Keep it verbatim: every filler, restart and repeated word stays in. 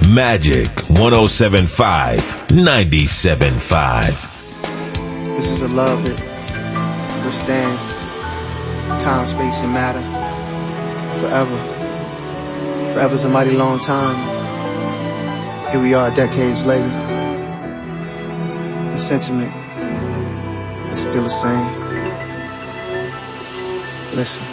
Magic one oh seven point five, ninety-seven point five. This is a love that withstands time, space, and matter forever. Forever's a mighty long time. Here we are decades later. The sentiment is still the same. Listen.